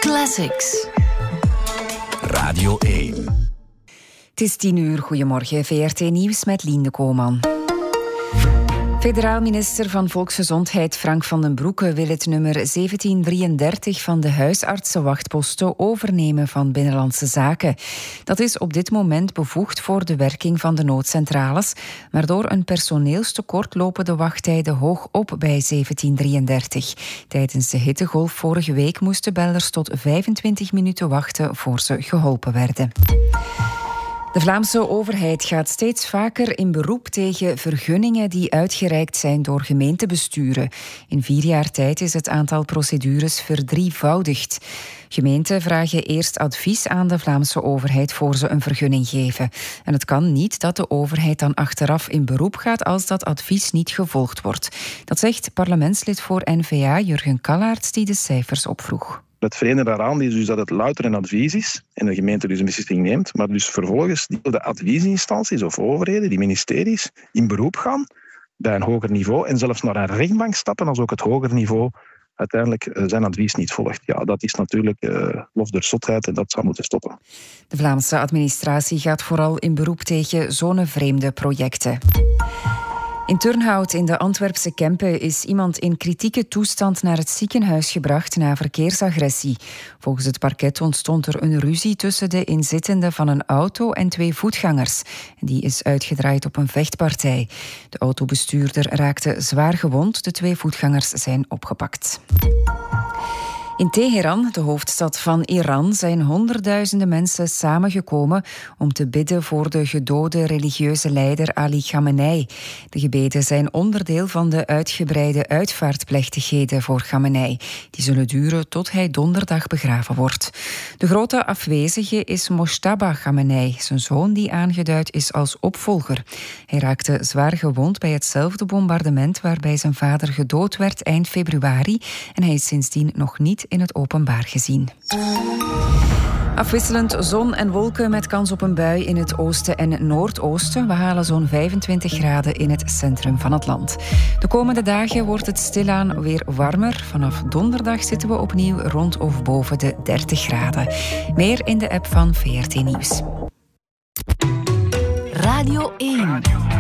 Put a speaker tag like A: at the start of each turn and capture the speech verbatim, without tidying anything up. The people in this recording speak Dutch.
A: Classics.
B: Radio één.
C: Het is tien uur. Goedemorgen. V R T Nieuws met Lien de Kooman. Federaal minister van Volksgezondheid Frank van den Broeke wil het nummer zeventien drieëndertig van de huisartsenwachtposten overnemen van Binnenlandse Zaken. Dat is op dit moment bevoegd voor de werking van de noodcentrales, maar door een personeelstekort lopen de wachttijden hoog op bij zeventien drieëndertig. Tijdens de hittegolf vorige week moesten bellers tot vijfentwintig minuten wachten voor ze geholpen werden. De Vlaamse overheid gaat steeds vaker in beroep tegen vergunningen die uitgereikt zijn door gemeentebesturen. In vier jaar tijd is het aantal procedures verdrievoudigd. Gemeenten vragen eerst advies aan de Vlaamse overheid voor ze een vergunning geven. En het kan niet dat de overheid dan achteraf in beroep gaat als dat advies niet gevolgd wordt. Dat zegt parlementslid voor N V A Jurgen Kallaerts, die de cijfers opvroeg.
D: Het vreemde daaraan is dus dat het louter een advies is en de gemeente dus een beslissing neemt, maar dus vervolgens de adviesinstanties of overheden, die ministeries, in beroep gaan bij een hoger niveau en zelfs naar een rechtbank stappen als ook het hoger niveau uiteindelijk zijn advies niet volgt. Ja, dat is natuurlijk uh, lof der zotheid en dat zou moeten stoppen.
C: De Vlaamse administratie gaat vooral in beroep tegen zonevreemde projecten. In Turnhout in de Antwerpse Kempen is iemand in kritieke toestand naar het ziekenhuis gebracht na verkeersagressie. Volgens het parket ontstond er een ruzie tussen de inzittenden van een auto en twee voetgangers. Die is uitgedraaid op een vechtpartij. De autobestuurder raakte zwaar gewond. De twee voetgangers zijn opgepakt. In Teheran, de hoofdstad van Iran, zijn honderdduizenden mensen samengekomen om te bidden voor de gedode religieuze leider Ali Khamenei. De gebeden zijn onderdeel van de uitgebreide uitvaartplechtigheden voor Khamenei. Die zullen duren tot hij donderdag begraven wordt. De grote afwezige is Mojtaba Khamenei, zijn zoon die aangeduid is als opvolger. Hij raakte zwaar gewond bij hetzelfde bombardement waarbij zijn vader gedood werd eind februari en hij is sindsdien nog niet in het openbaar gezien. Afwisselend zon en wolken met kans op een bui in het oosten en noordoosten. We halen zo'n vijfentwintig graden in het centrum van het land. De komende dagen wordt het stilaan weer warmer. Vanaf donderdag zitten we opnieuw rond of boven de dertig graden. Meer in de app van V R T Nieuws.
A: Radio één.